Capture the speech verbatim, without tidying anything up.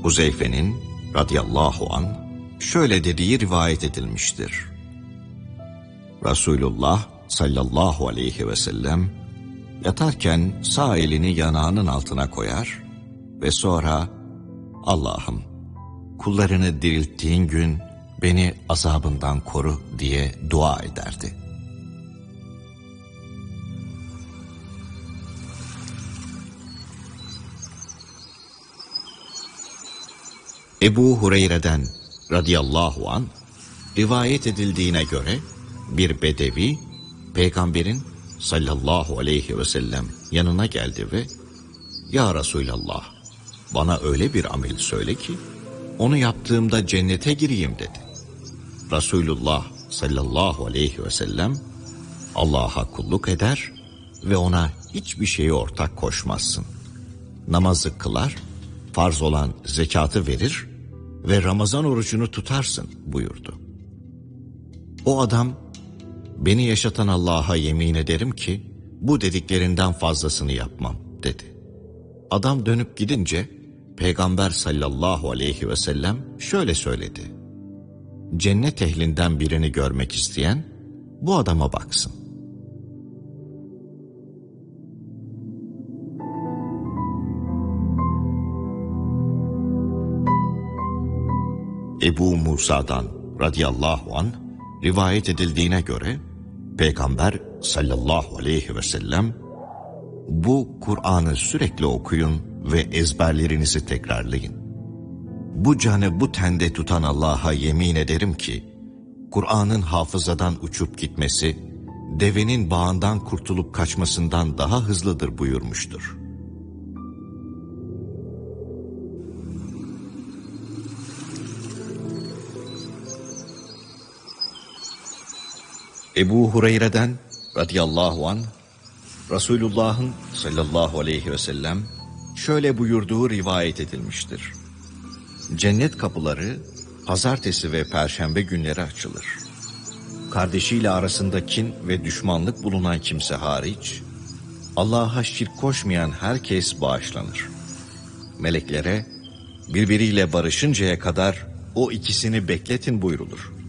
Huzeyfe'nin radıyallahu anh şöyle dediği rivayet edilmiştir. Resulullah sallallahu aleyhi ve sellem yatarken sağ elini yanağının altına koyar ve sonra Allah'ım kullarını dirilttiğin gün beni azabından koru diye dua ederdi. Ebu Hureyre'den radıyallahu anh rivayet edildiğine göre bir bedevi Peygamberin sallallahu aleyhi ve sellem yanına geldi ve "Ya Resulallah, bana öyle bir amel söyle ki onu yaptığımda cennete gireyim" dedi. Resulullah sallallahu aleyhi ve sellem Allah'a kulluk eder ve ona hiçbir şeye ortak koşmazsın. Namazı kılar, farz olan zekatı verir ve Ramazan orucunu tutarsın buyurdu. O adam, beni yaşatan Allah'a yemin ederim ki bu dediklerinden fazlasını yapmam dedi. Adam dönüp gidince Peygamber sallallahu aleyhi ve sellem şöyle söyledi. Cennet ehlinden birini görmek isteyen bu adama baksın. Ebu Musa'dan radıyallahu anh rivayet edildiğine göre Peygamber sallallahu aleyhi ve sellem bu Kur'an'ı sürekli okuyun ve ezberlerinizi tekrarlayın. Bu canı bu tende tutan Allah'a yemin ederim ki Kur'an'ın hafızadan uçup gitmesi devenin bağından kurtulup kaçmasından daha hızlıdır buyurmuştur. Ebu Hureyre'den radıyallahu anh Resulullah'ın sallallahu aleyhi ve sellem şöyle buyurduğu rivayet edilmiştir. Cennet kapıları pazartesi ve perşembe günleri açılır. Kardeşiyle arasında kin ve düşmanlık bulunan kimse hariç, Allah'a şirk koşmayan herkes bağışlanır. Meleklere birbiriyle barışıncaya kadar o ikisini bekletin buyrulur.